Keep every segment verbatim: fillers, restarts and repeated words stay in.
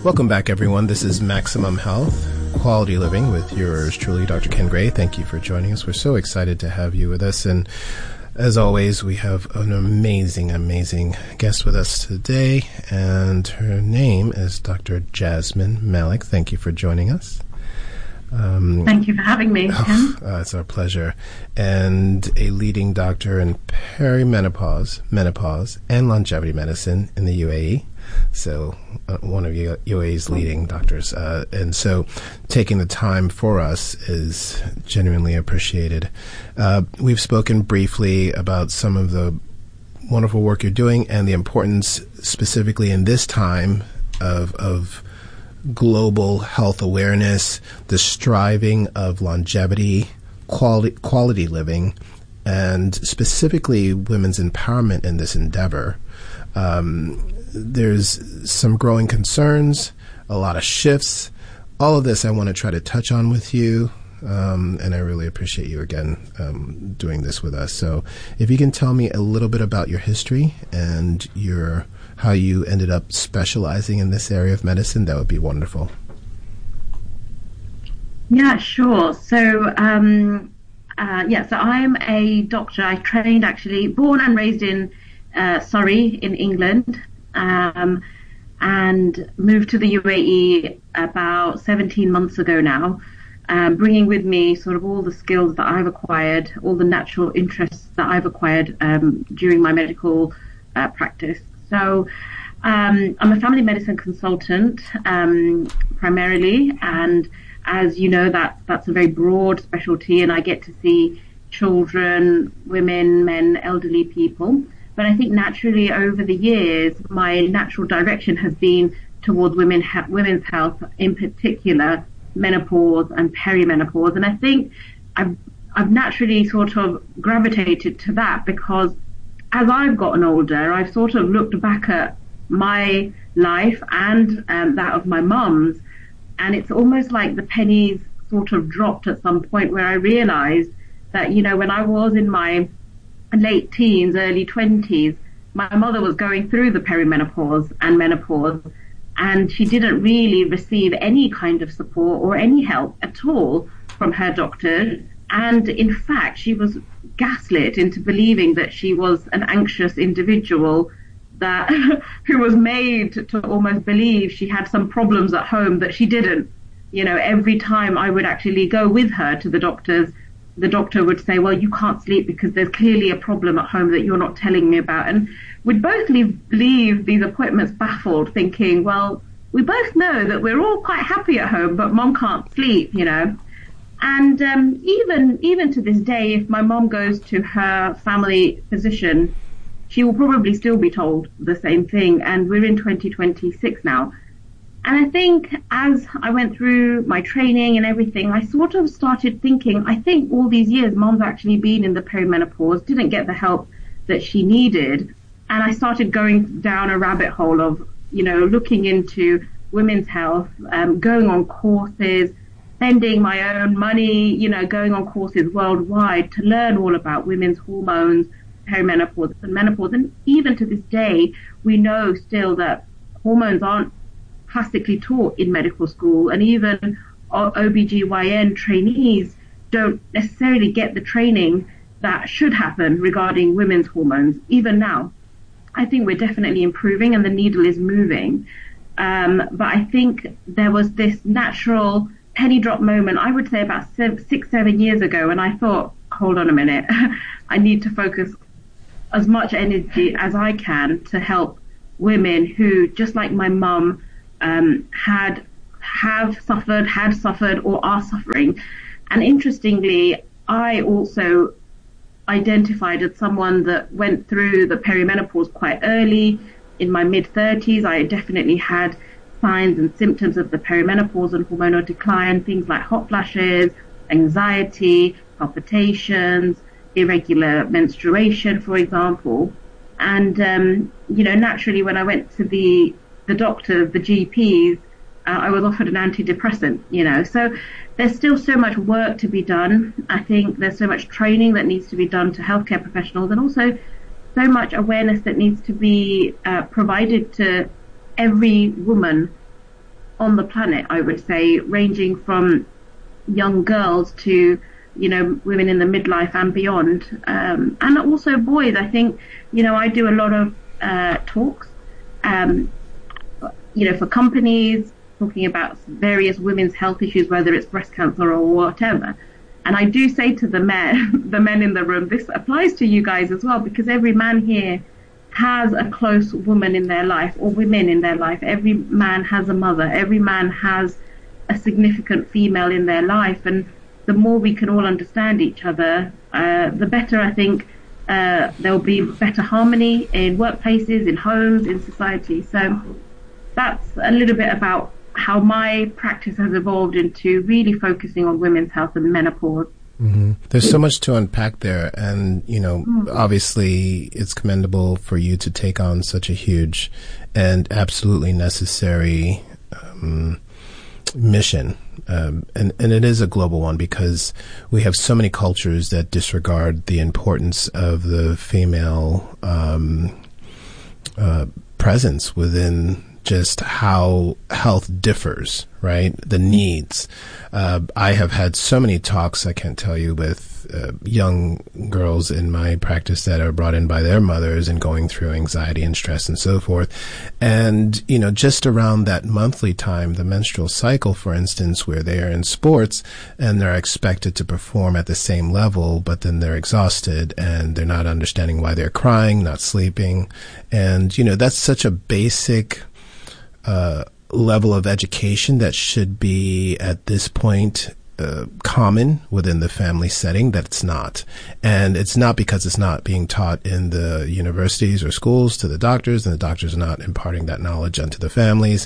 Welcome back, everyone. This is Maximum Health, Quality Living with yours truly, Doctor Ken Gray. Thank you for joining us. We're so excited to have you with us. And as always, we have an amazing, amazing guest with us today. And her name is Doctor Jasmine Malik. Thank you for joining us. Um, Thank you for having me, Ken. Oh, uh, it's our pleasure. And a leading doctor in perimenopause, menopause, and longevity medicine in the U A E. So uh, one of U A E's leading doctors. Uh, and so taking the time for us is genuinely appreciated. Uh, we've spoken briefly about some of the wonderful work you're doing and the importance specifically in this time of of global health awareness, the striving of longevity, quality quality living, and specifically women's empowerment in this endeavor. Um, there's some growing concerns, a lot of shifts. All of this I want to try to touch on with you, um, and I really appreciate you again um, doing this with us. So if you can tell me a little bit about your history and your how you ended up specializing in this area of medicine, that would be wonderful. Yeah, sure. So, um, uh, yeah, so I'm a doctor. I trained actually, born and raised in uh, Surrey in England, um, and moved to the U A E about seventeen months ago now, um, bringing with me sort of all the skills that I've acquired, all the natural interests that I've acquired um, during my medical uh, practice. So um, I'm a family medicine consultant um, primarily, and as you know, that that's a very broad specialty, and I get to see children, women, men, elderly people. But I think naturally over the years, my natural direction has been towards women, women's health, in particular menopause and perimenopause. And I think I've, I've naturally sort of gravitated to that because as I've gotten older, I've sort of looked back at my life and um, that of my mum's, and it's almost like the pennies sort of dropped at some point where I realized that, you know, when I was in my late teens, early twenties, my mother was going through the perimenopause and menopause, and she didn't really receive any kind of support or any help at all from her doctor. And in fact, she was gaslit into believing that she was an anxious individual that who was made to almost believe she had some problems at home that she didn't. You know, every time I would actually go with her to the doctors, the doctor would say, well, you can't sleep because there's clearly a problem at home that you're not telling me about. And we'd both leave, leave these appointments baffled, thinking, well, we both know that we're all quite happy at home, but mom can't sleep, you know. And um, even even to this day, if my mom goes to her family physician, she will probably still be told the same thing. And we're in twenty twenty-six now. And I think as I went through my training and everything, I sort of started thinking, I think all these years, mom's actually been in the perimenopause, didn't get the help that she needed. And I started going down a rabbit hole of, you know, looking into women's health, um, going on courses, spending my own money, you know, going on courses worldwide to learn all about women's hormones, perimenopause and menopause. And even to this day, we know still that hormones aren't classically taught in medical school, and even O B G Y N trainees don't necessarily get the training that should happen regarding women's hormones. Even now, I think we're definitely improving and the needle is moving. Um, but I think there was this natural penny drop moment, I would say about seven, six, seven years ago, and I thought, hold on a minute, I need to focus as much energy as I can to help women who, just like my mum, um, had, have suffered, had suffered, or are suffering. And interestingly, I also identified as someone that went through the perimenopause quite early. In my mid thirties, I definitely had signs and symptoms of the perimenopause and hormonal decline, things like hot flashes, anxiety, palpitations, irregular menstruation, for example. And, um, you know, naturally when I went to the, the doctors, the G Ps, uh, I was offered an antidepressant, you know. So there's still so much work to be done. I think there's so much training that needs to be done to healthcare professionals, and also so much awareness that needs to be uh, provided to every woman on the planet, I would say, ranging from young girls to, you know, women in the midlife and beyond. Um, and also boys. I think, you know, I do a lot of uh, talks, um, you know, for companies, talking about various women's health issues, whether it's breast cancer or whatever. And I do say to the men, the men in the room, this applies to you guys as well, because every man here has a close woman in their life, or women in their life. Every man has a mother. Every man has a significant female in their life. And the more we can all understand each other, uh, the better, I think, uh, there'll be better harmony in workplaces, in homes, in society. So that's a little bit about how my practice has evolved into really focusing on women's health and menopause. Mm-hmm. There's so much to unpack there. And, you know, mm. obviously it's commendable for you to take on such a huge and absolutely necessary um, mission. Um, and, and it is a global one, because we have so many cultures that disregard the importance of the female um, uh, presence within just how health differs, right? The needs. Uh, I have had so many talks, I can't tell you, with uh, young girls in my practice that are brought in by their mothers and going through anxiety and stress and so forth. And, you know, just around that monthly time, the menstrual cycle, for instance, where they are in sports and they're expected to perform at the same level, but then they're exhausted and they're not understanding why they're crying, not sleeping. And, you know, that's such a basic Uh, level of education that should be at this point uh, common within the family setting. That's not. And it's not because it's not being taught in the universities or schools to the doctors, and the doctors are not imparting that knowledge onto the families.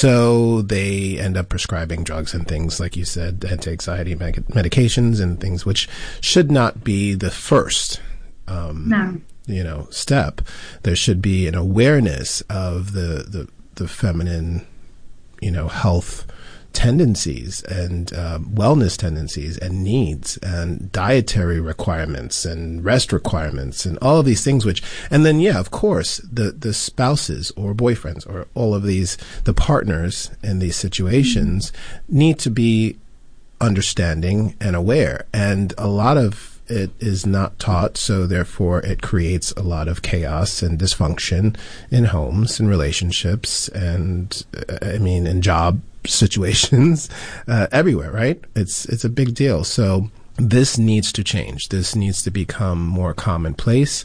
So they end up prescribing drugs and things, like you said, anti-anxiety medic- medications and things, which should not be the first um, no. you know, step. There should be an awareness of the, the the feminine, you know, health tendencies and um, wellness tendencies and needs and dietary requirements and rest requirements and all of these things, which, and then, yeah, of course, the, the spouses or boyfriends or all of these, the partners in these situations mm-hmm. need to be understanding and aware. And a lot of it is not taught, so therefore it creates a lot of chaos and dysfunction in homes and relationships and, uh, I mean, in job situations, uh, everywhere, right? It's, it's a big deal. So this needs to change. This needs to become more commonplace.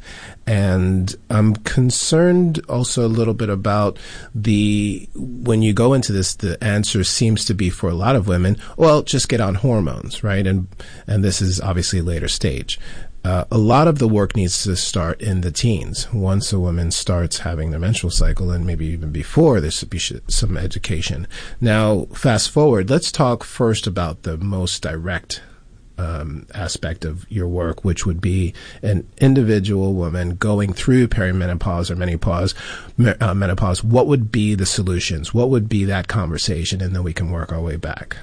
And I'm concerned also a little bit about the, when you go into this, the answer seems to be for a lot of women, well, just get on hormones, right? And, and this is obviously a later stage. Uh, a lot of the work needs to start in the teens. Once a woman starts having their menstrual cycle, and maybe even before, there should be some education. Now, fast forward, let's talk first about the most direct Um, aspect of your work, which would be an individual woman going through perimenopause or menopause, uh, menopause. What would be the solutions? What would be that conversation? And then we can work our way back.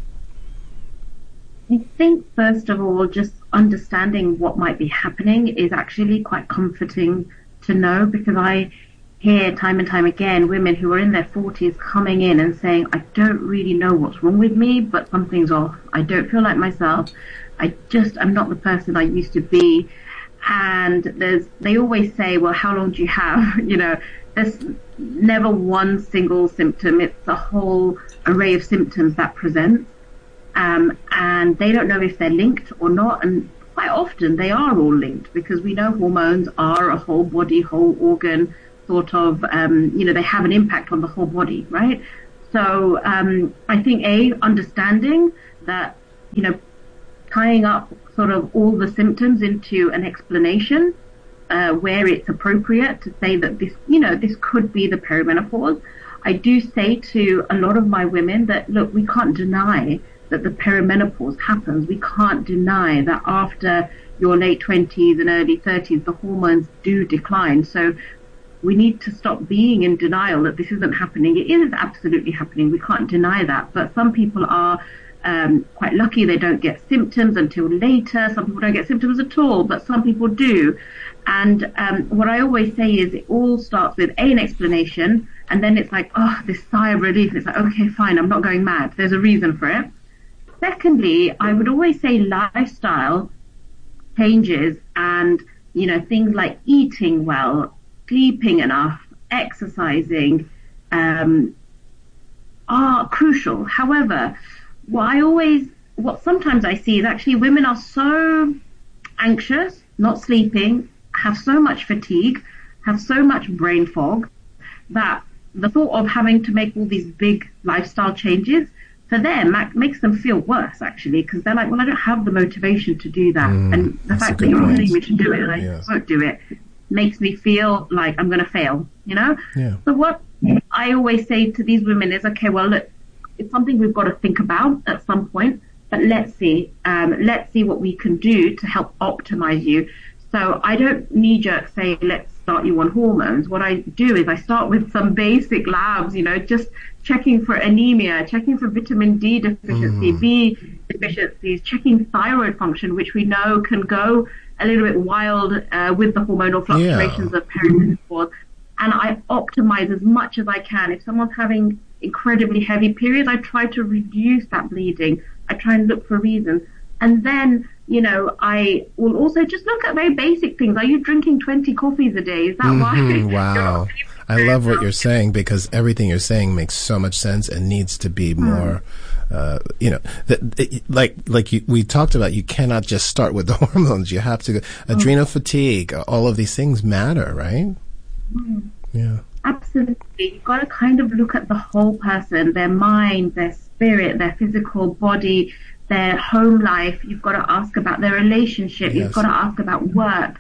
I think, first of all, just understanding what might be happening is actually quite comforting to know, because I hear time and time again women who are in their forties coming in and saying, I don't really know what's wrong with me, but something's off. I don't feel like myself. I just, I'm not the person I used to be. And there's, they always say, well, how long do you have? You know, there's never one single symptom. It's a whole array of symptoms that presents. Um, and they don't know if they're linked or not. And quite often they are all linked, because we know hormones are a whole body, whole organ sort of, um, you know, they have an impact on the whole body, right? So um, I think, A, understanding that, you know, tying up sort of all the symptoms into an explanation uh, where it's appropriate to say that this, you know, this could be the perimenopause. I do say to a lot of my women that, look, we can't deny that the perimenopause happens. We can't deny that after your late twenties and early thirties, the hormones do decline. So we need to stop being in denial that this isn't happening. It is absolutely happening. We can't deny that. But some people are um, quite lucky. They don't get symptoms until later. Some people don't get symptoms at all, but some people do. And um, what I always say is it all starts with, A, an explanation, And then it's like, oh, this sigh of relief. And it's like, okay, fine, I'm not going mad. There's a reason for it. Secondly, I would always say lifestyle changes and, you know, things like eating well, sleeping enough, exercising, um, are crucial. However, what I always, what sometimes I see is actually women are so anxious, not sleeping, have so much fatigue, have so much brain fog, that the thought of having to make all these big lifestyle changes for them makes them feel worse, actually, because they're like, well, I don't have the motivation to do that. Mm, and the fact that you're asking me to do it and I yes. won't do it makes me feel like I'm going to fail, you know? Yeah. So what I always say to these women is, okay, well, look, it's something we've got to think about at some point, but let's see, um, let's see what we can do to help optimize you. So I don't knee-jerk say, let's start you on hormones. What I do is I start with some basic labs, you know, just checking for anemia, checking for vitamin D deficiency, mm. B deficiencies, checking thyroid function, which we know can go a little bit wild uh, with the hormonal fluctuations yeah. of perimenopause. And I optimize as much as I can. If someone's having incredibly heavy periods, I try to reduce that bleeding. I try and look for reasons. And then, you know, I will also just look at very basic things. Are you drinking twenty coffees a day? Is that mm-hmm, why? Wow. I love what you're saying, because everything you're saying makes so much sense and needs to be more, mm. uh, you know, that, it, like, like you, we talked about, you cannot just start with the hormones. You have to, adrenal mm. fatigue, all of these things matter, right? Mm. Yeah. Absolutely. You've got to kind of look at the whole person, their mind, their spirit, their physical body, their home life. You've got to ask about their relationship. Yes. You've got to ask about work.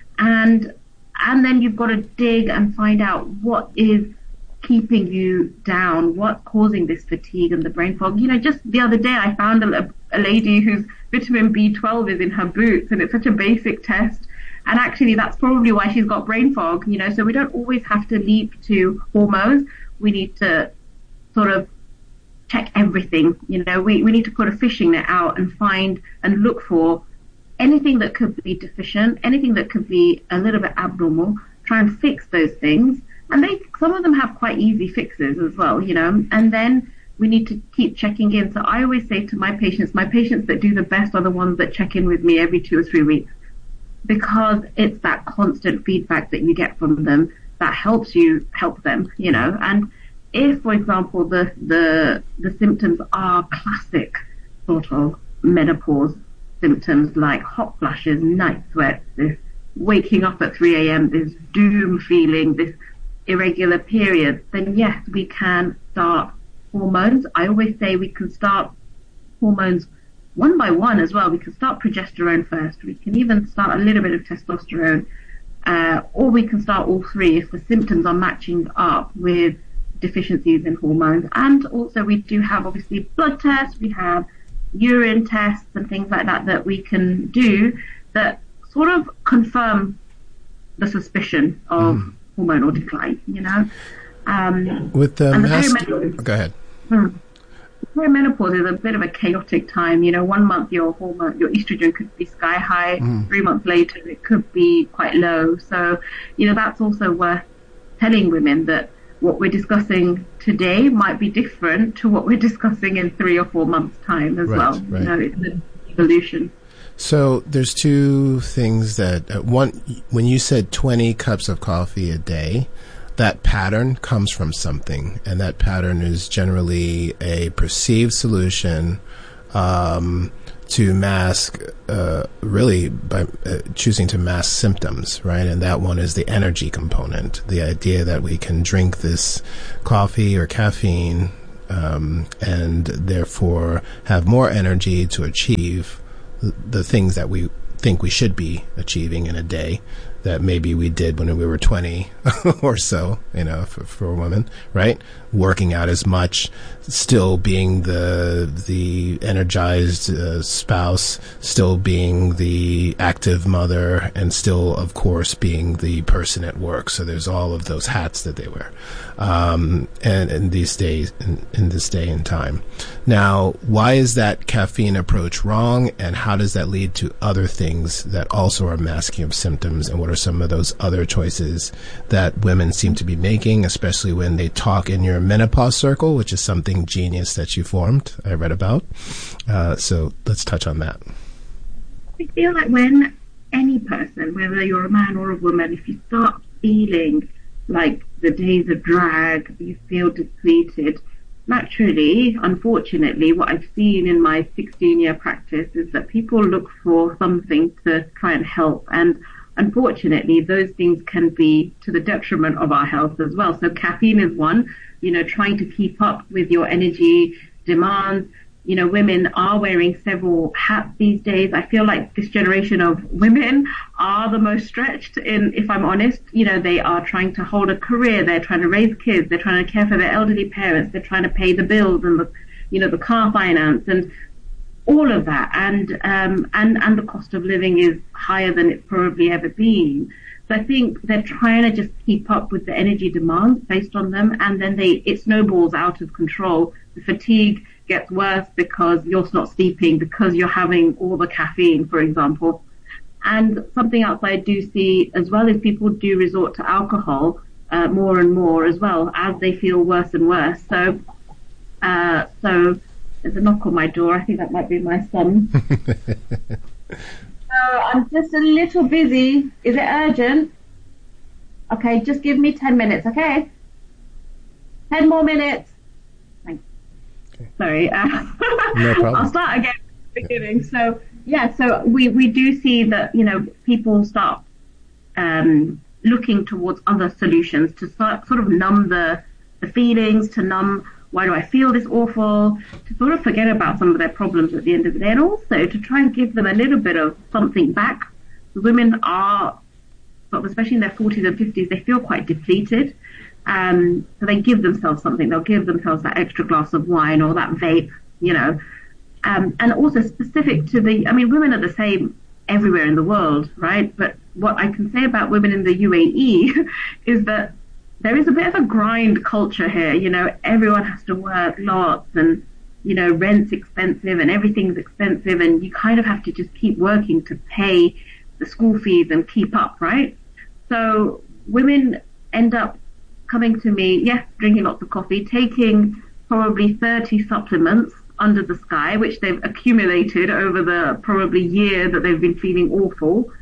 And and then you've got to dig and find out what is keeping you down, what's causing this fatigue and the brain fog. You know, just the other day I found a, a lady whose vitamin B twelve is in her boots, and it's such a basic test. And actually that's probably why she's got brain fog, you know. So we don't always have to leap to hormones. We need to sort of check everything, you know. We, we need to put a fishing net out and find and look for anything that could be deficient, anything that could be a little bit abnormal, try and fix those things. And they, some of them have quite easy fixes as well, you know. And then we need to keep checking in. So I always say to my patients, my patients that do the best are the ones that check in with me every two or three weeks, because it's that constant feedback that you get from them that helps you help them, you know. And if, for example, the, the, the symptoms are classic sort of menopause symptoms like hot flashes, night sweats, this waking up at three a.m., this doom feeling, this irregular period, then yes, we can start hormones. I always say we can start hormones one by one as well. We can start progesterone first. We can even start a little bit of testosterone, uh, or we can start all three if the symptoms are matching up with deficiencies in hormones. And also we do have obviously blood tests, we have urine tests and things like that that we can do that sort of confirm the suspicion of mm. hormonal decline, you know. Um, With the mass... Oh, go ahead. Hmm. Perimenopause is a bit of a chaotic time. You know, one month your hormone, your estrogen could be sky high, mm. three months later it could be quite low. So, you know, that's also worth telling women that what we're discussing today might be different to what we're discussing in three or four months' time as right, well. Right. You know, it's an evolution. So there's two things that, uh, one, when you said twenty cups of coffee a day, that pattern comes from something, and that pattern is generally a perceived solution um, to mask, uh, really by uh, choosing to mask symptoms, right? And that one is the energy component, the idea that we can drink this coffee or caffeine um, and therefore have more energy to achieve the things that we think we should be achieving in a day that maybe we did when we were twenty or so, you know, for, for a woman, right? Working out as much, still being the the energized uh, spouse, still being the active mother, and still, of course, being the person at work. So there's all of those hats that they wear, um, and in these days, in, in this day and time. Now, why is that caffeine approach wrong, and how does that lead to other things that also are masking of symptoms, and what are some of those other choices that women seem to be making, especially when they talk in your menopause circle, which is something genius that you formed, I read about. Uh, so let's touch on that. I feel like when any person, whether you're a man or a woman, if you start feeling like the days are drag, you feel depleted, naturally, unfortunately, what I've seen in my sixteen-year practice is that people look for something to try and help. And unfortunately, those things can be to the detriment of our health as well. So caffeine is one, you know, trying to keep up with your energy demands. You know, women are wearing several hats these days. I feel like this generation of women are the most stretched in, if I'm honest. You know, they are trying to hold a career. They're trying to raise kids. They're trying to care for their elderly parents. They're trying to pay the bills and the, you know, the car finance and all of that. And, um, and, and the cost of living is higher than it's probably ever been. So I think they're trying to just keep up with the energy demands based on them. And then they, it snowballs out of control. The fatigue gets worse because you're not sleeping, because you're having all the caffeine, for example. And something else I do see as well is people do resort to alcohol uh, more and more as well as they feel worse and worse. So, uh, so there's a knock on my door. I think that might be my son. So I'm just a little busy. Is it urgent? Okay, just give me ten minutes, okay? ten more minutes. Sorry, uh, no problem. I'll start again at the beginning. So, yeah, so we, we do see that, you know, people start um, looking towards other solutions to start, sort of numb the, the feelings, to numb why do I feel this awful, to sort of forget about some of their problems at the end of the day, and also to try and give them a little bit of something back. The women are, especially in their forties and fifties, they feel quite depleted. Um, so they give themselves something. They'll give themselves that extra glass of wine or that vape, you know. Um, and also specific to the, I mean, women are the same everywhere in the world, right? But what I can say about women in the U A E is that there is a bit of a grind culture here. You know, everyone has to work lots and, you know, rent's expensive and everything's expensive and you kind of have to just keep working to pay the school fees and keep up, right? So women end up coming to me, yes, drinking lots of coffee, taking probably thirty supplements under the sky, which they've accumulated over the probably year that they've been feeling awful,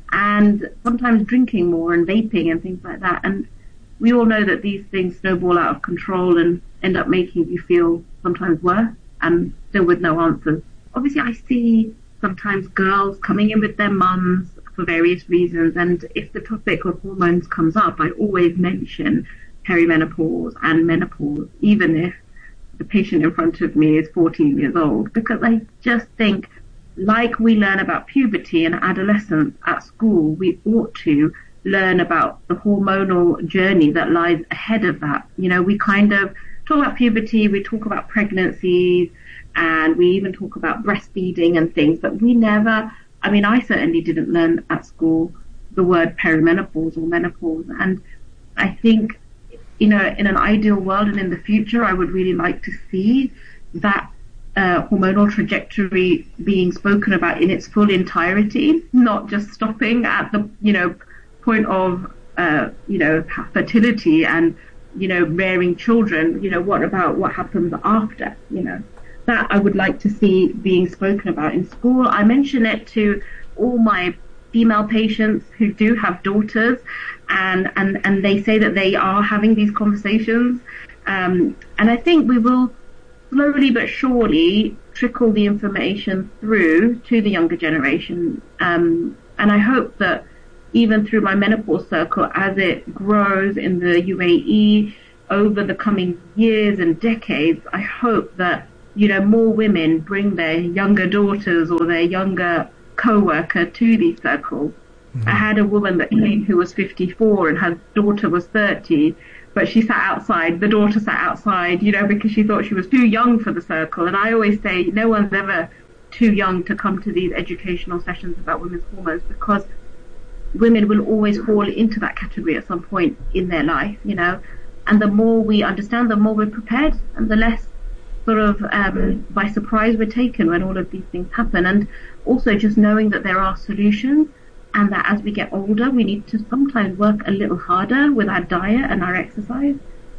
and sometimes drinking more and vaping and things like that. And we all know that these things snowball out of control and end up making you feel sometimes worse and still with no answers. Obviously, I see sometimes girls coming in with their mums for various reasons, and if the topic of hormones comes up, I always mention perimenopause and menopause, even if the patient in front of me is fourteen years old, because I just think, like we learn about puberty and adolescence at school, we ought to learn about the hormonal journey that lies ahead of that. You know, we kind of talk about puberty, we talk about pregnancies, and we even talk about breastfeeding and things, but we never, I mean, I certainly didn't learn at school the word perimenopause or menopause. And I think, you know, in an ideal world and in the future, I would really like to see that uh, hormonal trajectory being spoken about in its full entirety, not just stopping at the, you know, point of, uh, you know, fertility and, you know, rearing children. You know, what about what happens after, you know? That I would like to see being spoken about in school. I mention it to all my female patients who do have daughters, and, and, and they say that they are having these conversations. Um, and I think we will slowly but surely trickle the information through to the younger generation. Um, and I hope that even through my menopause circle, as it grows in the U A E over the coming years and decades, I hope that, you know, more women bring their younger daughters or their younger co-worker to these circles. Mm-hmm. I had a woman that came who was fifty-four and her daughter was thirty, but she sat outside, the daughter sat outside, you know, because she thought she was too young for the circle. And I always say no one's ever too young to come to these educational sessions about women's hormones, because women will always fall into that category at some point in their life, you know, and the more we understand, the more we're prepared, and the less sort of um, by surprise we're taken when all of these things happen. And also just knowing that there are solutions and that as we get older, we need to sometimes work a little harder with our diet and our exercise,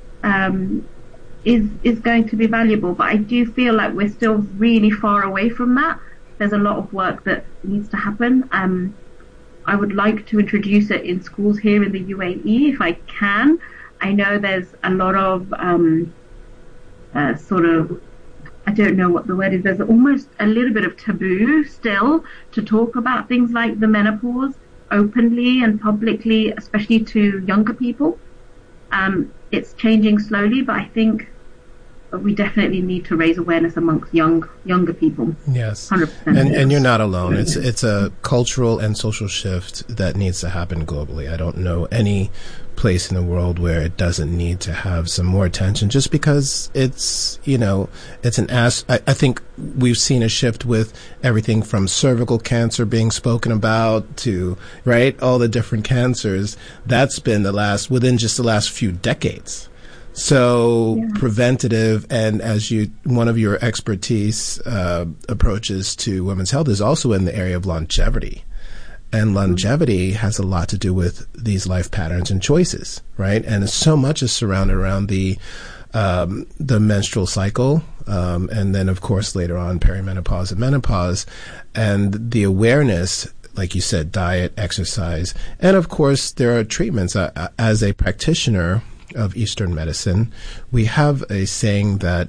um, is is going to be valuable. But I do feel like we're still really far away from that. There's a lot of work that needs to happen. Um, I would like to introduce it in schools here in the U A E if I can. I know there's a lot of um, uh, sort of, I don't know what the word is, there's almost a little bit of taboo still to talk about things like the menopause openly and publicly, especially to younger people. Um, it's changing slowly, but I think we definitely need to raise awareness amongst young younger people. Yes, one hundred percent. And, and you're not alone. It's it's a cultural and social shift that needs to happen globally. I don't know any place in the world where it doesn't need to have some more attention, just because it's, you know, it's an ass. I, I think we've seen a shift with everything from cervical cancer being spoken about to, right, all the different cancers. That's been the last, within just the last few decades. So yeah. Preventative, and as you, one of your expertise uh, approaches to women's health is also in the area of longevity. And longevity mm-hmm. has a lot to do with these life patterns and choices, right? And so much is surrounded around the um, the menstrual cycle, um, and then, of course, later on, perimenopause and menopause, and the awareness, like you said, diet, exercise, and of course, there are treatments. Uh, as a practitioner of Eastern medicine, we have a saying that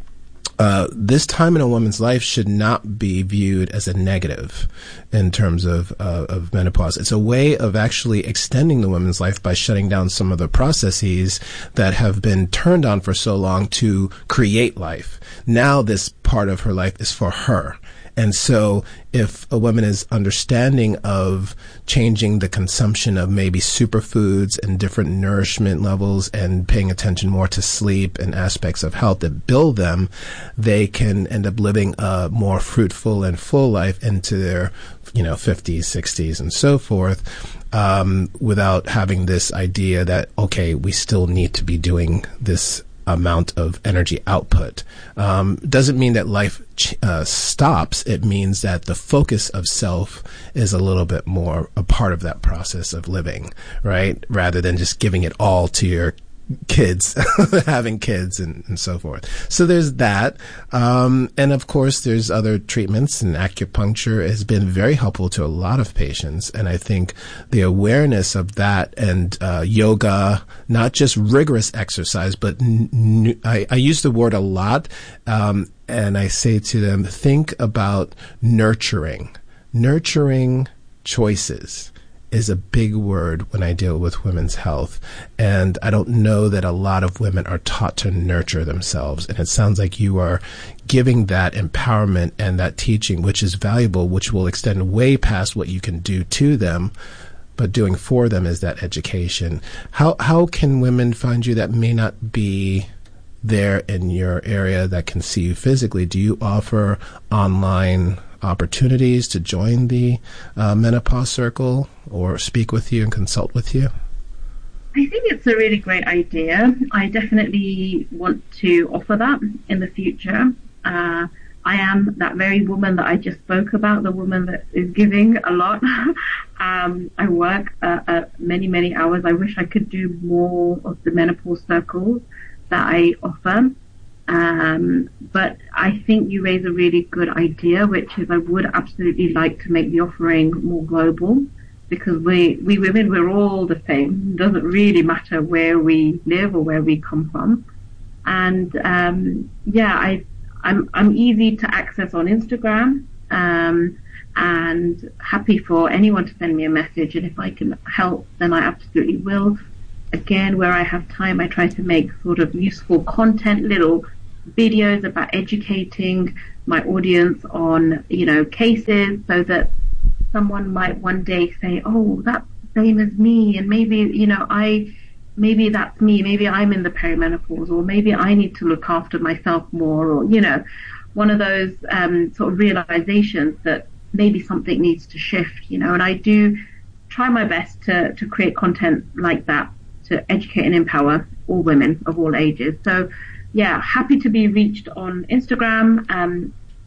uh, this time in a woman's life should not be viewed as a negative in terms of uh, of menopause. It's a way of actually extending the woman's life by shutting down some of the processes that have been turned on for so long to create life. Now this part of her life is for her. And so if a woman is understanding of changing the consumption of maybe superfoods and different nourishment levels and paying attention more to sleep and aspects of health that build them, they can end up living a more fruitful and full life into their, you know, fifties, sixties, and so forth, um, without having this idea that, okay, we still need to be doing this amount of energy output. Um, doesn't mean that life ch- uh, stops. It means that the focus of self is a little bit more a part of that process of living, right? Rather than just giving it all to your kids, having kids and, and so forth. So there's that. Um, and of course, there's other treatments, and acupuncture has been very helpful to a lot of patients. And I think the awareness of that and uh, yoga, not just rigorous exercise, but n- n- I, I use the word a lot. Um, and I say to them, think about nurturing, nurturing choices is a big word when I deal with women's health. And I don't know that a lot of women are taught to nurture themselves. And it sounds like you are giving that empowerment and that teaching, which is valuable, which will extend way past what you can do to them, but doing for them is that education. How, how can women find you that may not be there in your area that can see you physically? Do you offer online opportunities to join the uh, menopause circle or speak with you and consult with you? I think it's a really great idea. I definitely want to offer that in the future. Uh, I am that very woman that I just spoke about, the woman that is giving a lot. um, I work uh, uh, many, many hours. I wish I could do more of the menopause circles that I offer. Um, but I think you raise a really good idea, which is I would absolutely like to make the offering more global, because we, we women, we're all the same. It doesn't really matter where we live or where we come from. And, um, yeah, I, I'm, I'm easy to access on Instagram, um, and happy for anyone to send me a message. And if I can help, then I absolutely will. Again, where I have time, I try to make sort of useful content, little videos about educating my audience on, you know, cases, so that someone might one day say, oh, that's the same as me, and maybe, you know, I, maybe that's me, maybe I'm in the perimenopause, or maybe I need to look after myself more, or, you know, one of those um, sort of realizations that maybe something needs to shift, you know, and I do try my best to, to create content like that, to educate and empower all women of all ages. So, yeah, happy to be reached on Instagram. Um,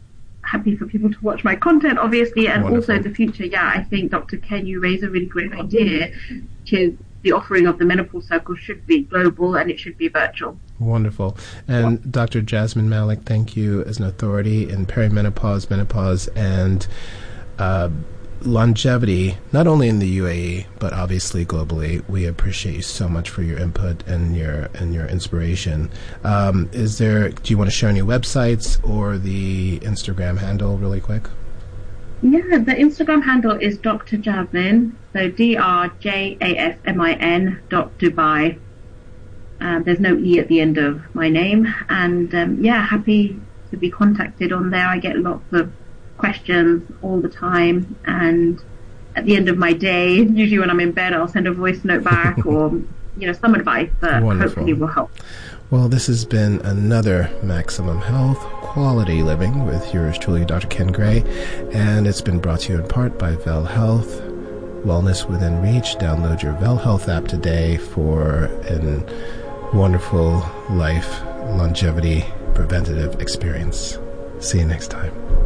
happy for people to watch my content, obviously, and Wonderful. also the future. Yeah, I think Doctor Ken, you raise a really great idea. To the offering of the Menopause Circle should be global and it should be virtual. Wonderful. And yeah. Doctor Jasmine Malik, thank you as an authority in perimenopause, menopause, and uh, longevity, not only in the U A E, but obviously globally. We appreciate you so much for your input and your and your inspiration. Um, is there, do you want to share any websites or the Instagram handle really quick? Yeah, the Instagram handle is Doctor Jasmine, so D R J A S M I N dot Dubai. Uh, there's no E at the end of my name. And um, yeah, happy to be contacted on there. I get lots of questions all the time. And at the end of my day, usually when I'm in bed, I'll send a voice note back or, you know, some advice that Wonderful. Hopefully will help. Well, this has been another Maximum Health Quality Living with yours truly, Doctor Ken Gray, and it's been brought to you in part by Vel Health, Wellness Within Reach. Download your Vel Health app today for a wonderful life, longevity, preventative experience. See you next time.